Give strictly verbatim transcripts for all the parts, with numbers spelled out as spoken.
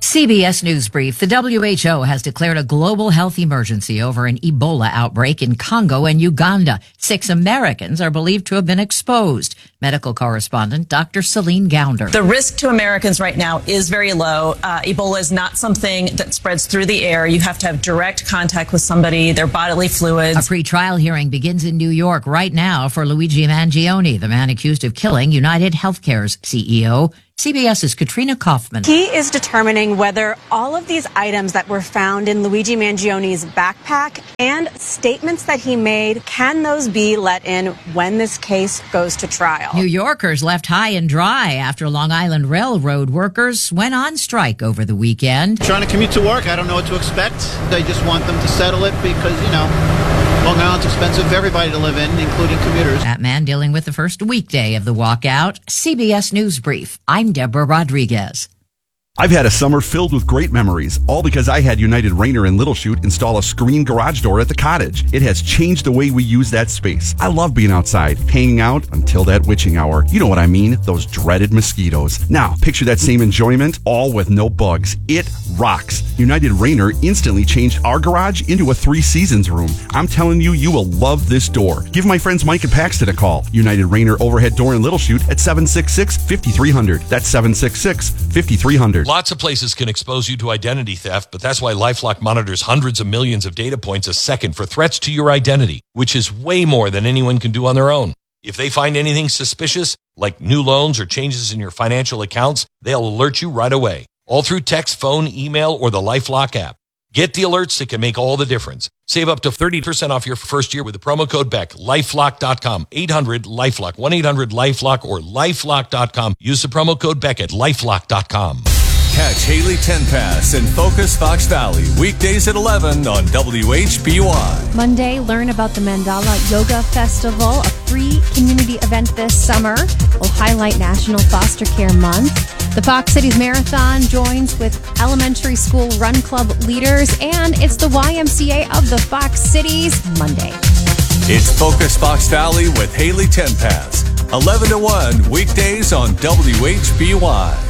C B S News Brief. The W H O has declared a global health emergency over an Ebola outbreak in Congo and Uganda. Six Americans are believed to have been exposed. Medical correspondent Doctor Celine Gounder. The risk to Americans right now is very low. Uh, Ebola is not something that spreads through the air. You have to have direct contact with somebody, their bodily fluids. A pre-trial hearing begins in New York right now for Luigi Mangione, the man accused of killing United Healthcare's C E O. CBS's Katrina Kaufman. He is determining whether all of these items that were found in Luigi Mangione's backpack and statements that he made, can those be let in when this case goes to trial? New Yorkers left high and dry after Long Island Railroad workers went on strike over the weekend. Trying to commute to work, I don't know what to expect. They just want them to settle it because, you know, Long Island's expensive for everybody to live in, including commuters. That man dealing with the first weekday of the walkout. C B S News Brief. I'm Deborah Rodriguez. I've had a summer filled with great memories, all because I had United Rayner in Little Chute install a screen garage door at the cottage. It has changed the way we use that space. I love being outside, hanging out until that witching hour. You know what I mean, those dreaded mosquitoes. Now, picture that same enjoyment, all with no bugs. It rocks. United Rayner instantly changed our garage into a three seasons room. I'm telling you, you will love this door. Give my friends Mike and Paxton a call. United Rayner overhead door in Little Chute at seven six six, five three zero zero. That's seven six six, five three zero zero. Lots of places can expose you to identity theft, but that's why LifeLock monitors hundreds of millions of data points a second for threats to your identity, which is way more than anyone can do on their own. If they find anything suspicious, like new loans or changes in your financial accounts, they'll alert you right away, all through text, phone, email, or the LifeLock app. Get the alerts that can make all the difference. Save up to thirty percent off your first year with the promo code Beck. LifeLock dot com. eight hundred LifeLock. one eight hundred LifeLock or LifeLock dot com. Use the promo code Beck at LifeLock dot com. Catch Haley Tenpass in Focus Fox Valley weekdays at eleven on W H B Y. Monday, learn about the Mandala Yoga Festival, a free community event this summer. Will highlight National Foster Care Month. The Fox Cities Marathon joins with elementary school run club leaders, and it's the Y M C A of the Fox Cities Monday. It's Focus Fox Valley with Haley Tenpass, eleven to one weekdays on W H B Y.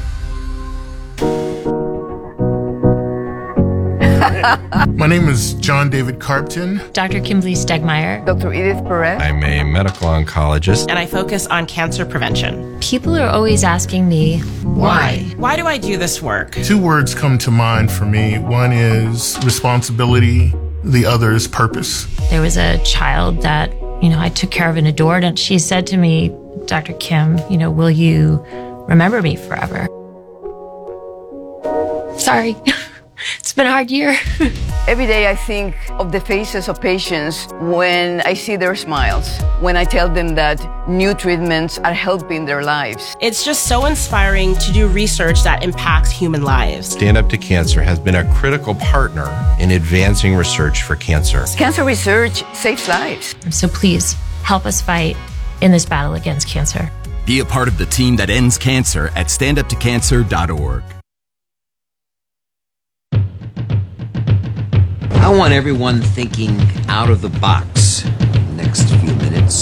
My name is John David Carpton. Doctor Kimberly Stegmeyer. Doctor Edith Perez. I'm a medical oncologist. And I focus on cancer prevention. People are always asking me, why? Why do I do this work? Two words come to mind for me. One is responsibility. The other is purpose. There was a child that, you know, I took care of and adored, and she said to me, Doctor Kim, you know, will you remember me forever? Sorry. It's been a hard year. Every day I think of the faces of patients when I see their smiles, when I tell them that new treatments are helping their lives. It's just so inspiring to do research that impacts human lives. Stand Up to Cancer has been a critical partner in advancing research for cancer. Cancer research saves lives. So please help us fight in this battle against cancer. Be a part of the team that ends cancer at stand up to cancer dot org. I want everyone thinking out of the box in the next few minutes.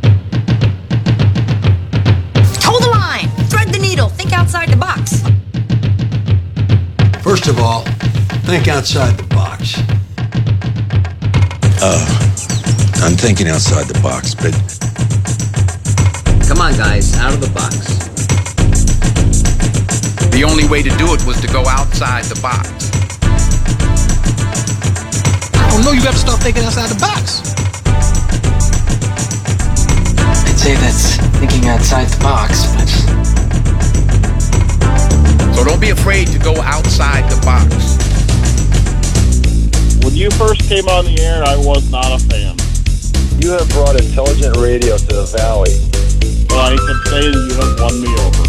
Toe the line! Thread the needle! Think outside the box! First of all, think outside the box. Oh, I'm thinking outside the box, but... Come on, guys, out of the box. The only way to do it was to go outside the box. Oh no, you gotta start thinking outside the box. I'd say that's thinking outside the box, but... So don't be afraid to go outside the box. When you first came on the air, I was not a fan. You have brought intelligent radio to the valley. Well, I can say that you have won me over.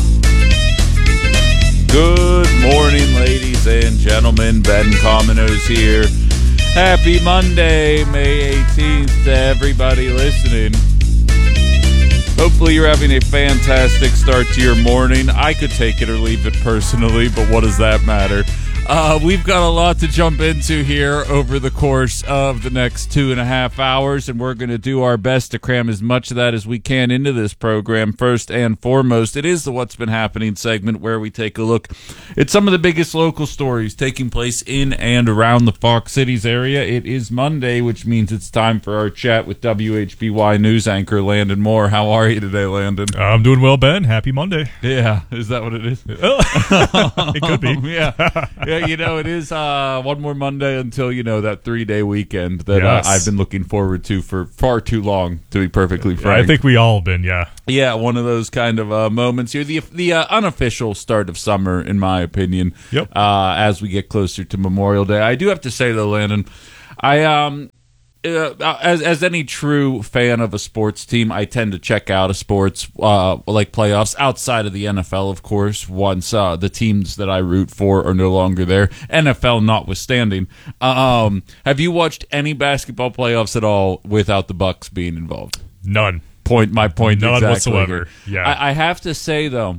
Good morning, ladies and gentlemen. Ben Commoner's here. Happy Monday, May eighteenth, to everybody listening. Hopefully you're having a fantastic start to your morning. I could take it or leave it personally, but what does that matter? Uh, we've got a lot to jump into here over the course of the next two and a half hours, and we're going to do our best to cram as much of that as we can into this program. First and foremost, it is the What's Been Happening segment where we take a look at some of the biggest local stories taking place in and around the Fox Cities area. It is Monday, which means it's time for our chat with W H B Y news anchor Landon Moore. How are you today, Landon? Uh, I'm doing well, Ben. Happy Monday. Yeah, is that what it is? It could be. yeah. yeah, you know, it is uh, one more Monday until, you know, that three-day weekend that Yes. uh, I've been looking forward to for far too long, to be perfectly frank. I think we all have been, yeah. Yeah, one of those kind of uh, moments here. The the uh, unofficial start of summer, in my opinion, Yep. uh, as we get closer to Memorial Day. I do have to say, though, Landon, I... um. Uh, as as any true fan of a sports team, I tend to check out a sports uh, like playoffs outside of the N F L, of course. Once uh, the teams that I root for are no longer there, N F L notwithstanding. Um, have you watched any basketball playoffs at all without the Bucks being involved? None. Point. My point. None exactly whatsoever. here. Yeah. I, I have to say though.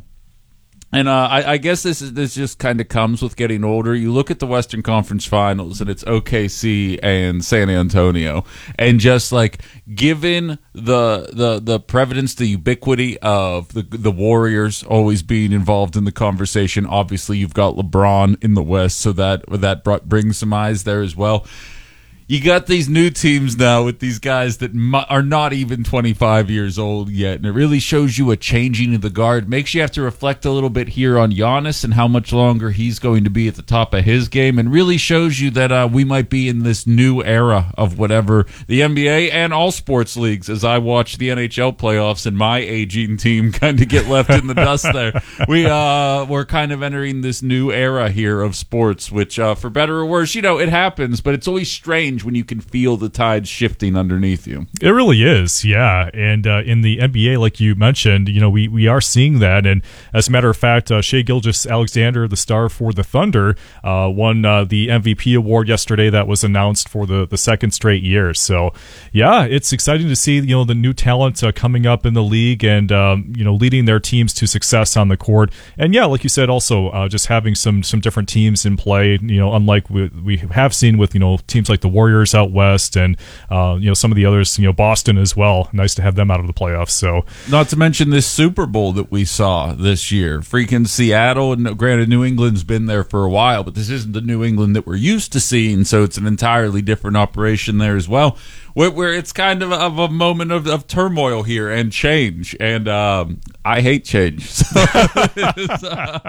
And uh, I, I guess this is this just kind of comes with getting older. You look at the Western Conference Finals, and it's O K C and San Antonio, and just like given the the the prevalence, the ubiquity of the the Warriors always being involved in the conversation. Obviously, you've got LeBron in the West, so that that brought, brings some eyes there as well. You got these new teams now with these guys that mu- are not even twenty-five years old yet, and it really shows you a changing of the guard. Makes you have to reflect a little bit here on Giannis and how much longer he's going to be at the top of his game, and really shows you that uh, we might be in this new era of whatever the N B A and all sports leagues, as I watch the N H L playoffs and my aging team kind of get left in the dust there. We, uh, we're kind of entering this new era here of sports, which, uh, for better or worse, you know, it happens, but it's always strange when you can feel the tides shifting underneath you. It really is, yeah. And uh, in the N B A, like you mentioned, you know, we, we are seeing that. And as a matter of fact, uh, Shai Gilgeous-Alexander, the star for the Thunder, uh, won uh, the M V P award yesterday that was announced for the, the second straight year. So, yeah, it's exciting to see, you know, the new talent uh, coming up in the league and, um, you know, leading their teams to success on the court. And, yeah, like you said, also uh, just having some some different teams in play, you know, unlike we, we have seen with, you know, teams like the Warriors out west and uh, you know, some of the others, you know, Boston as well. Nice to have them out of the playoffs. So, not to mention this Super Bowl that we saw this year, freaking Seattle, and granted New England's been there for a while, but this isn't the New England that we're used to seeing, so it's an entirely different operation there as well, where, where it's kind of, of a moment of, of turmoil here and change, and um, I hate change. So it's, uh,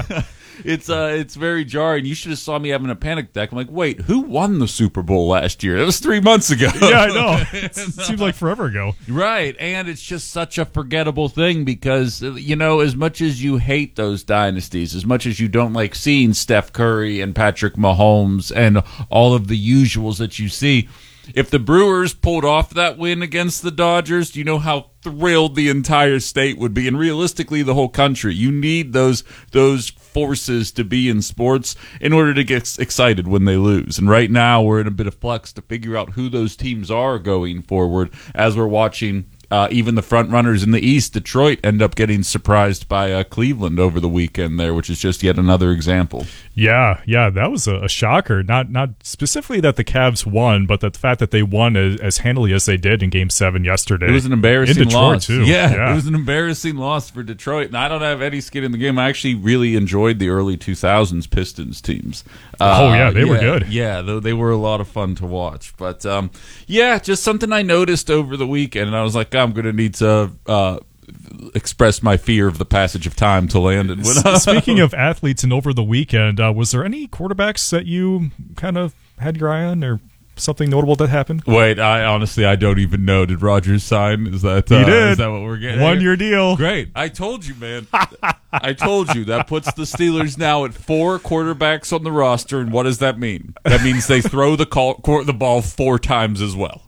It's uh, it's very jarring. You should have saw me having a panic attack. I'm like, wait, who won the Super Bowl last year? That was three months ago. Yeah, I know. It seems like forever ago. Right, and it's just such a forgettable thing because, you know, as much as you hate those dynasties, as much as you don't like seeing Steph Curry and Patrick Mahomes and all of the usuals that you see, if the Brewers pulled off that win against the Dodgers, do you know how thrilled the entire state would be, and realistically the whole country? You need those those forces to be in sports in order to get excited when they lose. And right now we're in a bit of flux to figure out who those teams are going forward, as we're watching Uh, even the front runners in the East, Detroit, end up getting surprised by uh, Cleveland over the weekend there, which is just yet another example. Yeah, yeah, that was a, a shocker. Not not specifically that the Cavs won, but that the fact that they won as, as handily as they did in Game Seven yesterday. It was an embarrassing in Detroit loss too. Yeah, yeah, it was an embarrassing loss for Detroit, and I don't have any skin in the game. I actually really enjoyed the early two thousands Pistons teams. Uh, oh yeah, they yeah, were good. Yeah, though they were a lot of fun to watch. But um, yeah, just something I noticed over the weekend, and I was like, I'm going to need to uh, express my fear of the passage of time to Landon. Speaking of athletes, and over the weekend, uh, was there any quarterbacks that you kind of had your eye on, or something notable that happened? Wait, I honestly I don't even know. Did Rodgers sign? Is that uh, he did? Is that what we're getting? One year deal. Great. I told you, man. I told you that puts the Steelers now at four quarterbacks on the roster, and what does that mean? That means they throw the call, the ball four times as well.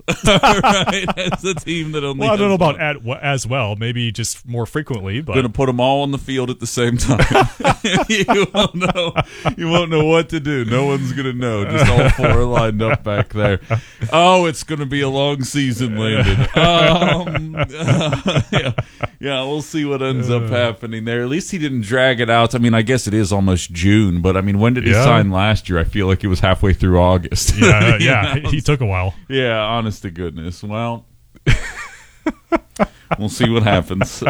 right? That's a team that only. Well, I don't know does about one. at, as well. Maybe just more frequently. But Going to put them all on the field at the same time. you won't know. You won't know what to do. No one's going to know. Just all four lined up back there. Oh, it's going to be a long season, Landon. Um, uh, yeah, yeah, we'll see what ends up happening there. At least he didn't drag it out. I mean, I guess it is almost June, but I mean, when did he Yeah. sign last year? I feel like it was halfway through August. yeah, You yeah, know? he took a while. Yeah, honest to goodness. Well, we'll see what happens.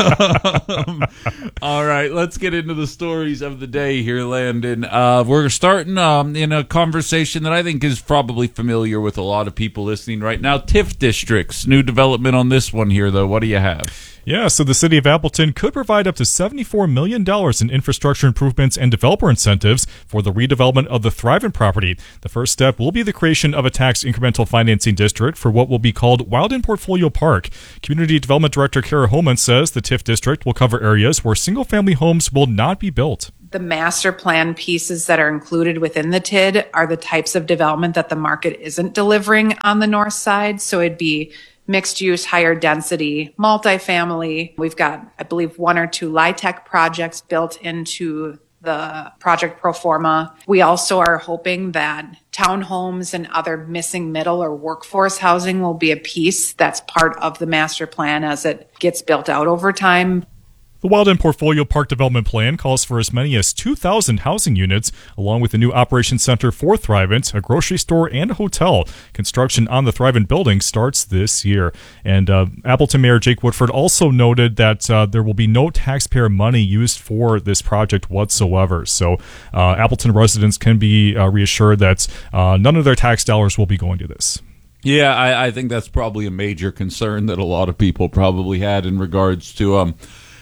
Um, all right, let's get into the stories of the day here, Landon. Uh, we're starting um, in a conversation that I think is probably familiar with a lot of people listening right now. T I F districts. New development on this one here, though. What do you have? Yeah, so the city of Appleton could provide up to seventy-four million dollars in infrastructure improvements and developer incentives for the redevelopment of the Thrivent property. The first step will be the creation of a tax incremental financing district for what will be called Wildin Portfolio Park. Community Development Director Kara Holman says the T I F district will cover areas where single-family homes will not be built. The master plan pieces that are included within the T I D are the types of development that the market isn't delivering on the north side. So it'd be mixed use, higher density, multifamily. We've got, I believe, one or two LIHTC projects built into the project pro forma. We also are hoping that townhomes and other missing middle or workforce housing will be a piece that's part of the master plan as it gets built out over time. The Wildin Portfolio Park Development Plan calls for as many as two thousand housing units, along with a new operations center for Thrivent, a grocery store, and a hotel. Construction on the Thrivent building starts this year. And uh, Appleton Mayor Jake Woodford also noted that uh, there will be no taxpayer money used for this project whatsoever. So uh, Appleton residents can be uh, reassured that uh, none of their tax dollars will be going to this. Yeah, I, I think that's probably a major concern that a lot of people probably had in regards to um.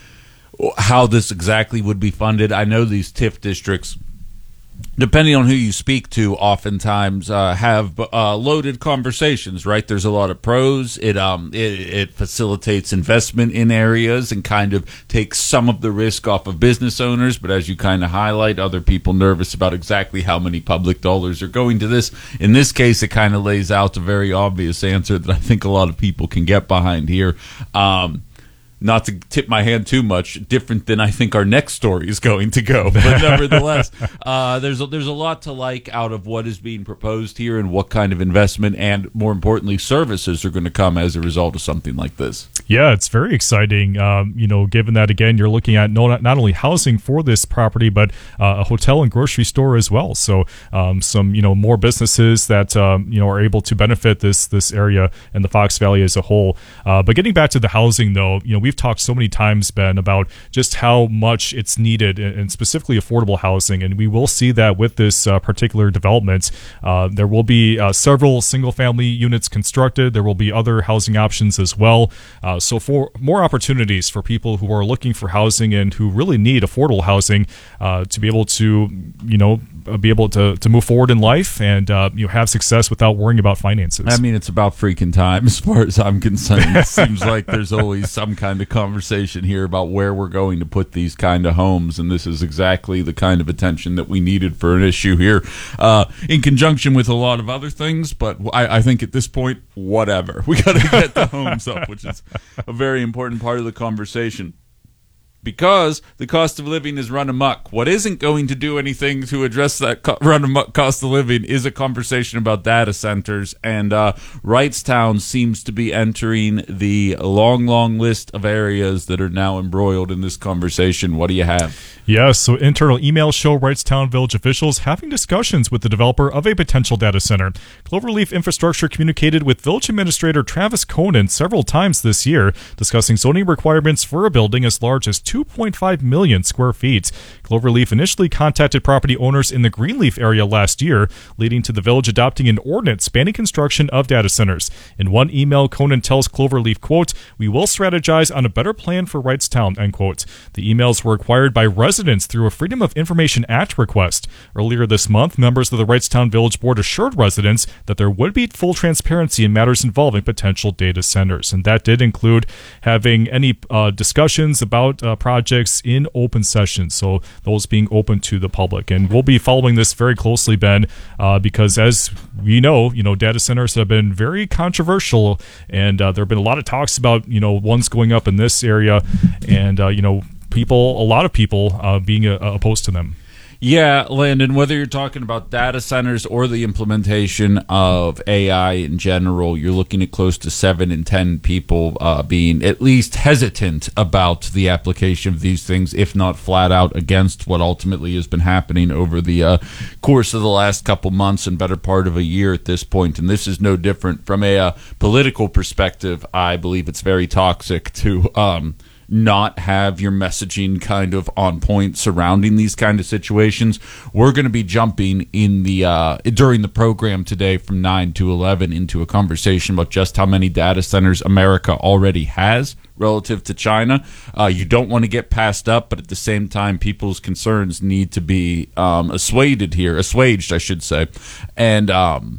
how this exactly would be funded. I know these T I F districts, depending on who you speak to, oftentimes uh, have uh, loaded conversations, right? There's a lot of pros. It um it, it facilitates investment in areas and kind of takes some of the risk off of business owners. But as you kind of highlight, other people nervous about exactly how many public dollars are going to this. In this case, it kind of lays out a very obvious answer that I think a lot of people can get behind here. Um Not to tip my hand too much, different than I think our next story is going to go. But nevertheless, uh, there's a, there's a lot to like out of what is being proposed here and what kind of investment and, more importantly, services are going to come as a result of something like this. Yeah, it's very exciting. Um, you know, given that, again, you're looking at no, not, not only housing for this property, but uh, a hotel and grocery store as well. So um, some, you know, more businesses that, um, you know, are able to benefit this this area and the Fox Valley as a whole. Uh, but getting back to the housing, though, you know, we've talked so many times, Ben, about just how much it's needed, and specifically affordable housing, and we will see that with this uh, particular development. Uh, there will be uh, several single-family units constructed. There will be other housing options as well. Uh, so for more opportunities for people who are looking for housing and who really need affordable housing uh, to be able to, you know, be able to, to move forward in life and uh, you know, have success without worrying about finances. I mean, it's about freaking time as far as I'm concerned. It seems like there's always some kind of conversation here about where we're going to put these kind of homes, and this is exactly the kind of attention that we needed for an issue here, uh, in conjunction with a lot of other things. But I, I think at this point, whatever. We got to get the homes up, which is a very important part of the conversation. Because the cost of living is run amok. What isn't going to do anything to address that co- run amok cost of living is a conversation about data centers. And uh, Wrightstown seems to be entering the long, long list of areas that are now embroiled in this conversation. What do you have? Yes, so internal emails show Wrightstown Village officials having discussions with the developer of a potential data center. Cloverleaf Infrastructure communicated with Village Administrator Travis Conan several times this year, discussing zoning requirements for a building as large as two point five million square feet. Cloverleaf initially contacted property owners in the Greenleaf area last year, leading to the village adopting an ordinance banning construction of data centers. In one email, Conan tells Cloverleaf, quote, "We will strategize on a better plan for Wrightstown," end quote. The emails were acquired by residents through a Freedom of Information Act request. Earlier this month, members of the Wrightstown Village Board assured residents that there would be full transparency in matters involving potential data centers, and that did include having any uh, discussions about uh, projects in open session. So those being open to the public. And we'll be following this very closely, Ben, uh, because as we know, you know, data centers have been very controversial, and uh, there have been a lot of talks about, you know, ones going up in this area, and, uh, you know, people, a lot of people uh, being uh, opposed to them. Yeah, Landon, whether you're talking about data centers or the implementation of A I in general, you're looking at close to seven in ten people uh, being at least hesitant about the application of these things, if not flat out against what ultimately has been happening over the uh, course of the last couple months and better part of a year at this point. And this is no different from a uh, political perspective. I believe it's very toxic to um, not have your messaging kind of on point surrounding these kind of situations. We're going to be jumping in the uh, during the program today from nine to eleven into a conversation about just how many data centers America already has relative to China. Uh, you don't want to get passed up, but at the same time, people's concerns need to be um, assuaged here, assuaged, I should say. And um,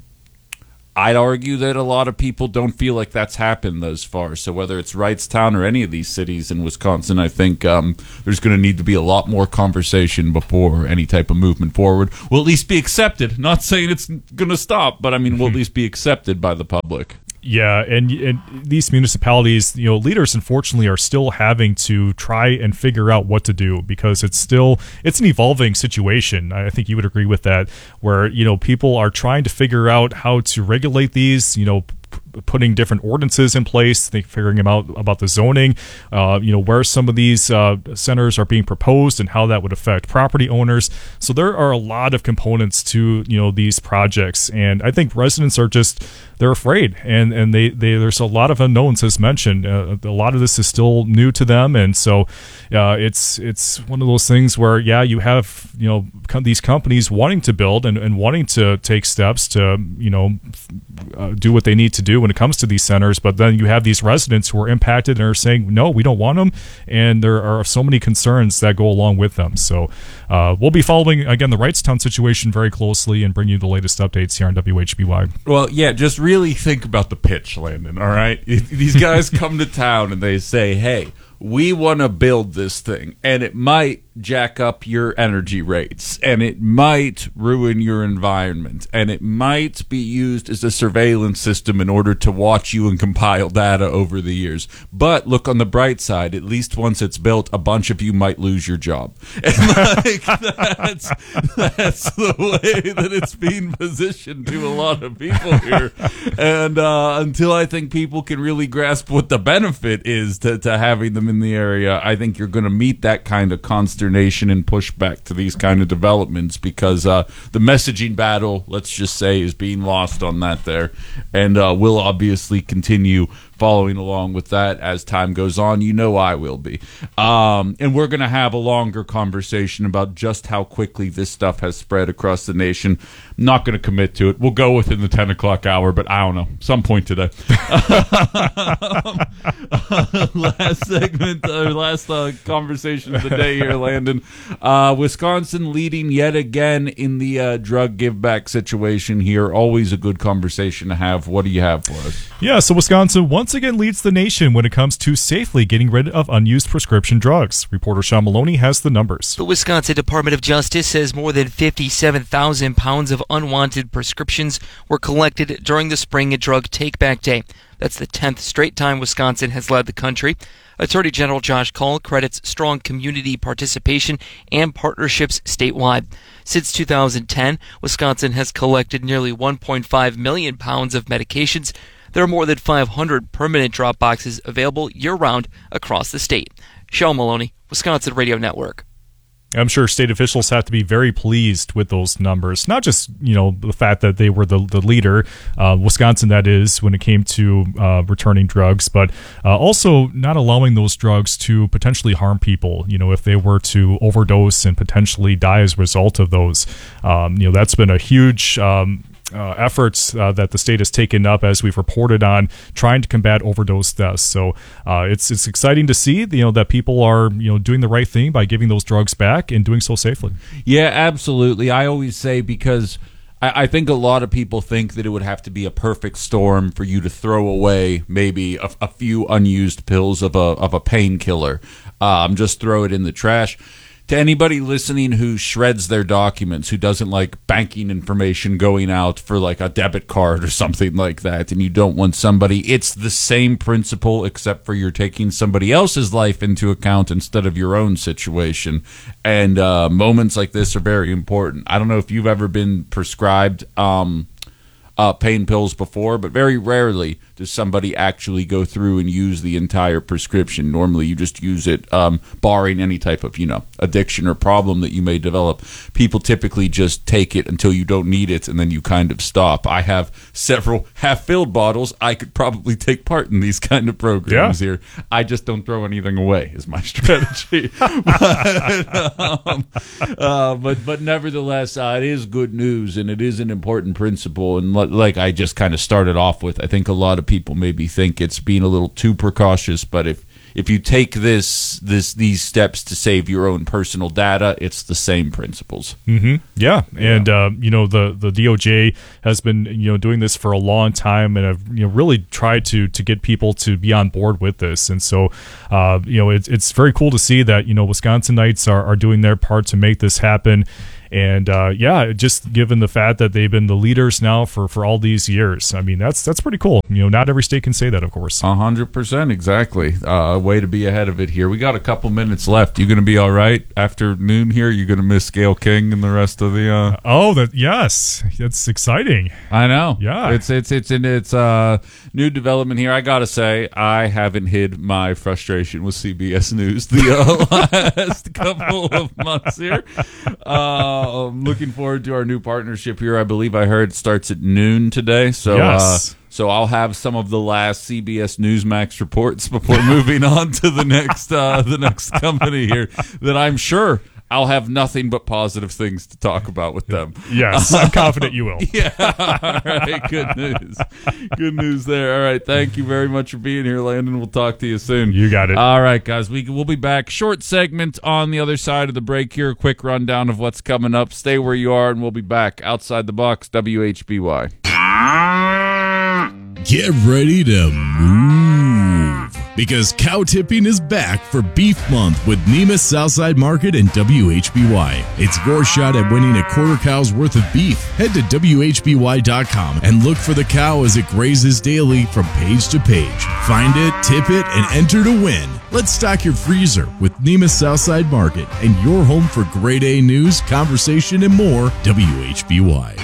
I'd argue that a lot of people don't feel like that's happened thus far. So whether it's Wrightstown or any of these cities in Wisconsin, I think um, there's going to need to be a lot more conversation before any type of movement forward will at least be accepted. Not saying it's going to stop, but I mean, will at least be accepted by the public. Yeah, and, and these municipalities, you know, leaders unfortunately are still having to try and figure out what to do, because it's still, it's an evolving situation. I think you would agree with that, where, you know, people are trying to figure out how to regulate these, you know, putting different ordinances in place, think, figuring out about the zoning, uh, you know, where some of these uh, centers are being proposed and how that would affect property owners. So there are a lot of components to, you know, these projects, and I think residents are just, they're afraid, and and they, they there's a lot of unknowns, as mentioned. Uh, a lot of this is still new to them, and so uh, it's it's one of those things where, yeah, you have, you know, com- these companies wanting to build and, and wanting to take steps to, you know, uh, do what they need to do when it comes to these centers, but then you have these residents who are impacted and are saying, no, we don't want them, and there are so many concerns that go along with them. So uh, we'll be following, again, the Wrightstown situation very closely and bring you the latest updates here on W H B Y. Well, yeah, just really think about the pitch, Landon, all right? These guys come to town and they say, hey, we want to build this thing, and it might jack up your energy rates, and it might ruin your environment, and it might be used as a surveillance system in order to watch you and compile data over the years. But look on the bright side, at least once it's built, a bunch of you might lose your job. And like, that's, that's the way that it's being positioned to a lot of people here. And uh, until I think people can really grasp what the benefit is to, to having them in the area, I think you're going to meet that kind of consternation and pushback to these kind of developments, because uh, the messaging battle, let's just say, is being lost on that there, and uh, we'll obviously continue following along with that as time goes on. You know I will be. Um, and we're going to have a longer conversation about just how quickly this stuff has spread across the nation. I'm not going to commit to it. We'll go within the ten o'clock hour, but I don't know. Some point today. last segment, uh, last uh, conversation of the day here, Landon. Uh, Wisconsin leading yet again in the uh, drug give-back situation here. Always a good conversation to have. What do you have for us? Yeah, so Wisconsin once again leads the nation when it comes to safely getting rid of unused prescription drugs. Reporter Sean Maloney has the numbers. The Wisconsin Department of Justice says more than fifty-seven thousand pounds of unwanted prescriptions were collected during the spring drug take-back day. That's the tenth straight time Wisconsin has led the country. Attorney General Josh Kaul credits strong community participation and partnerships statewide. Since two thousand ten, Wisconsin has collected nearly one point five million pounds of medications. There are more than five hundred permanent drop boxes available year-round across the state. Sean Maloney, Wisconsin Radio Network. I'm sure state officials have to be very pleased with those numbers. Not just, you know, the fact that they were the, the leader, uh, Wisconsin that is, when it came to uh, returning drugs, but uh, also not allowing those drugs to potentially harm people. You know, if they were to overdose and potentially die as a result of those. Um, you know, that's been a huge Um, Uh, efforts uh, that the state has taken up, as we've reported on, trying to combat overdose deaths. So uh, it's it's exciting to see, you know, that people are, you know, doing the right thing by giving those drugs back and doing so safely. Yeah, absolutely. I always say, because I, I think a lot of people think that it would have to be a perfect storm for you to throw away maybe a, a few unused pills of a of a painkiller. Um, just throw it in the trash. to anybody listening who shreds their documents, who doesn't like banking information going out for like a debit card or something like that, and you don't want somebody, it's the same principle, except for you're taking somebody else's life into account instead of your own situation. And uh, moments like this are very important. I don't know if you've ever been prescribed um, uh, pain pills before, but very rarely does somebody actually go through and use the entire prescription. Normally you just use it, um, barring any type of, you know, addiction or problem that you may develop. People typically just take it until you don't need it, and then you kind of stop. I have several half-filled bottles. I could probably take part in these kind of programs yeah. here. I just don't throw anything away is my strategy. but, um, uh, but, but nevertheless, uh, it is good news, and it is an important principle. And like I just kind of started off with, I think a lot of people maybe think it's being a little too precautious, but if if you take this this these steps to save your own personal data, it's the same principles. Mm-hmm. Yeah, and yeah. Uh, you know the the D O J has been you know doing this for a long time, and have you know really tried to to get people to be on board with this. And so uh, you know it's it's very cool to see that you know Wisconsinites are are doing their part to make this happen. And uh, yeah, just given the fact that they've been the leaders now for, for all these years, I mean that's that's pretty cool. You know, not every state can say that, of course. A hundred percent, exactly. Uh, a way to be ahead of it here. We got a couple minutes left. You going to be all right after noon here? You going to miss Gayle King and the rest of the? Uh... Oh, that yes, that's exciting. I know. Yeah, it's it's it's it's, it's uh, new development here. I gotta say, I haven't hid my frustration with C B S News the uh, last couple of months here. Uh, I'm looking forward to our new partnership here. I believe I heard it starts at noon today. So, yes. uh, so I'll have some of the last C B S Newsmax reports before moving on to the next uh, the next company here that I'm sure I'll have nothing but positive things to talk about with them. Yes, I'm confident you will. Yeah, all right, good news. Good news there. All right, thank you very much for being here, Landon. We'll talk to you soon. You got it. All right, guys, we, we'll be back. Short segment on the other side of the break here. A quick rundown of what's coming up. Stay where you are, and we'll be back. Outside the Box, W H B Y. Get ready to move, because cow tipping is back for Beef Month with Nemus Southside Market and W H B Y. It's your shot at winning a quarter cow's worth of beef. Head to W H B Y dot com and look for the cow as it grazes daily from page to page. Find it, tip it, and enter to win. Let's stock your freezer with Nemus Southside Market and your home for grade A news, conversation, and more. W H B Y.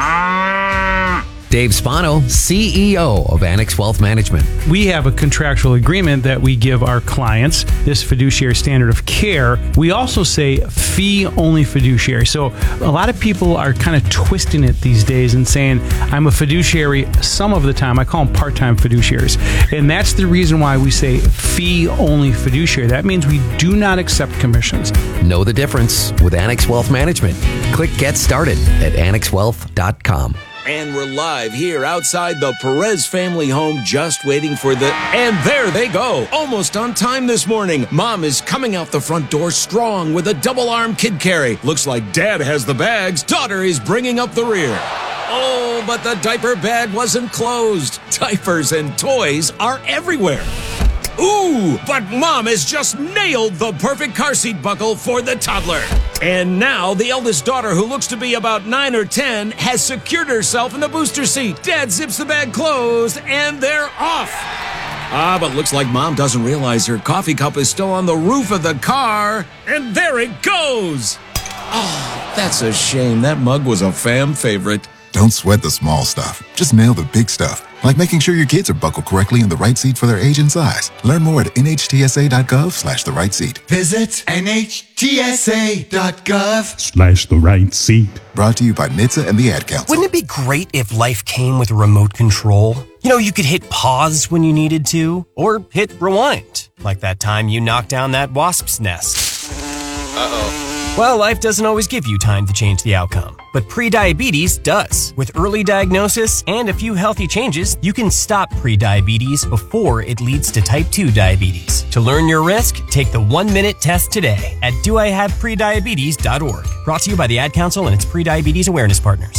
Dave Spano, C E O of Annex Wealth Management. We have a contractual agreement that we give our clients, this fiduciary standard of care. We also say fee-only fiduciary. So a lot of people are kind of twisting it these days and saying, I'm a fiduciary some of the time. I call them part-time fiduciaries. And that's the reason why we say fee-only fiduciary. That means we do not accept commissions. Know the difference with Annex Wealth Management. Click Get Started at annex wealth dot com. And we're live here outside the Perez family home, just waiting for the... And there they go, almost on time this morning. Mom is coming out the front door strong with a double-arm kid carry. Looks like Dad has the bags. Daughter is bringing up the rear. Oh, but the diaper bag wasn't closed. Diapers and toys are everywhere. Ooh, but Mom has just nailed the perfect car seat buckle for the toddler. And now the eldest daughter, who looks to be about nine or ten, has secured herself in the booster seat. Dad zips the bag closed, and they're off. Ah, but looks like Mom doesn't realize her coffee cup is still on the roof of the car. And there it goes. Oh, that's a shame. That mug was a fam favorite. Don't sweat the small stuff. Just nail the big stuff, like making sure your kids are buckled correctly in the right seat for their age and size. Learn more at N H T S A dot gov slash the right seat. Visit N H T S A dot gov slash the right seat. Brought to you by N H T S A and the Ad Council. Wouldn't it be great if life came with a remote control? You know, you could hit pause when you needed to, or hit rewind, like that time you knocked down that wasp's nest. Uh-oh. Well, life doesn't always give you time to change the outcome, but prediabetes does. With early diagnosis and a few healthy changes, you can stop prediabetes before it leads to type two diabetes. To learn your risk, take the one-minute test today at do I have prediabetes dot org. Brought to you by the Ad Council and its prediabetes awareness partners.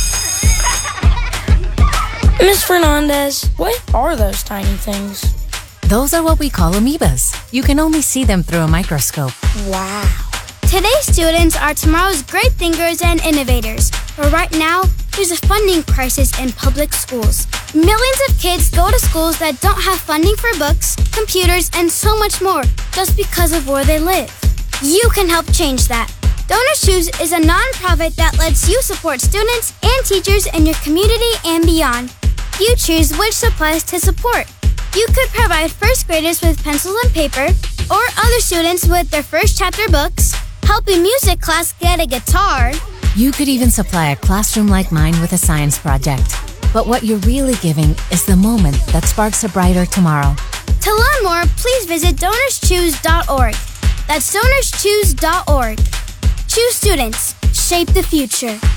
Miz Fernandez, what are those tiny things? Those are what we call amoebas. You can only see them through a microscope. Wow. Today's students are tomorrow's great thinkers and innovators. But right now, there's a funding crisis in public schools. Millions of kids go to schools that don't have funding for books, computers, and so much more just because of where they live. You can help change that. Donors Choose is a nonprofit that lets you support students and teachers in your community and beyond. You choose which supplies to support. You could provide first graders with pencils and paper, or other students with their first chapter books, help a music class get a guitar. You could even supply a classroom like mine with a science project. But what you're really giving is the moment that sparks a brighter tomorrow. To learn more, please visit donors choose dot org. That's donors choose dot org. Choose students. Shape the future.